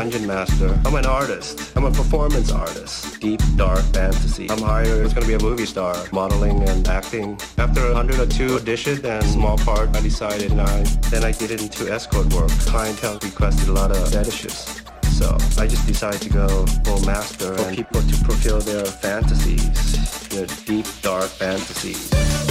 dungeon master. I'm an artist. I'm a performance artist. Deep, dark fantasy. I'm hired as going to be a movie star, modeling and acting. After 102 auditions and small part, I decided then I did it into escort work. Clientele requested a lot of fetishes. So I just decided to go full master for people to fulfill their fantasies, their deep, dark fantasies.